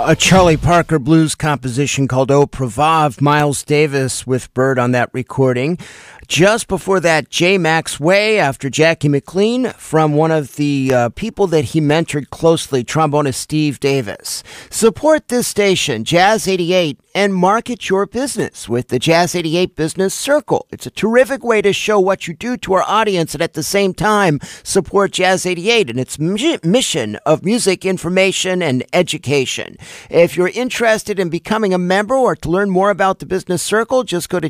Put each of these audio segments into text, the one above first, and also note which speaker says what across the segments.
Speaker 1: a Charlie Parker blues composition called Au Prévave, Miles Davis with Bird on that recording. Just before that, J. Max Way after Jackie McLean from one of the people that he mentored closely, trombonist Steve Davis. Support this station, Jazz 88, and market your business with the Jazz 88 Business Circle. It's a terrific way to show what you do to our audience and at the same time support Jazz 88 and its mission of music information and education. If you're interested in becoming a member or to learn more about the Business Circle, just go to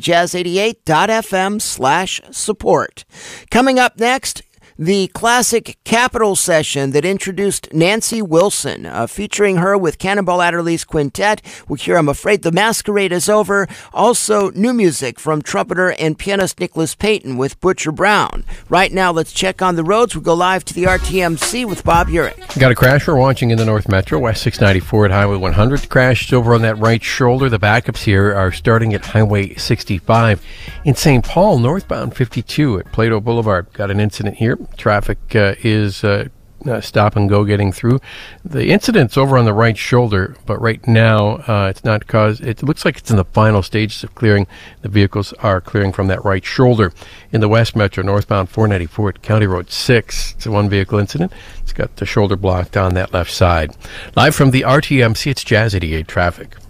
Speaker 1: jazz88.fm/support. Coming up next, the classic Capitol session that introduced Nancy Wilson, featuring her with Cannonball Adderley's quintet. We'll hear I'm Afraid the Masquerade is Over. Also, new music from trumpeter and pianist Nicholas Payton with Butcher Brown. Right now, let's check on the roads. We'll go live to the RTMC with Bob Urich.
Speaker 2: Got a crash we're watching in the North Metro, West 694 at Highway 100. Crashed over on that right shoulder. The backups here are starting at Highway 65. In St. Paul, northbound 52 at Plato Boulevard. Got an incident here. Traffic is stop and go getting through. The incident's over on the right shoulder, but right now it's not caused. It looks like it's in the final stages of clearing. The vehicles are clearing from that right shoulder. In the West Metro, northbound 494 at County Road 6. It's a one-vehicle incident. It's got the shoulder blocked on that left side. Live from the RTMC, it's Jazz 88 traffic.